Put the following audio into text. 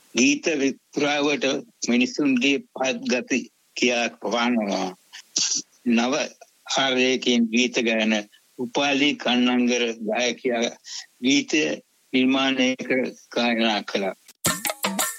ගීත විප්‍රාවට මිනිසුන්ගේ පහත් ගති කියා පවනවා. නව ආරේකින් ගීත ගායන උපාලි කන්නංගර ගායකයා ගීත නිර්මාණය කර ගායනා කළා.